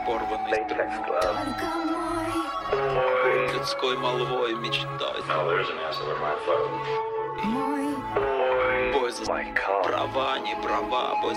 порванный людской молвой мечтать. Бой за права, не права, бой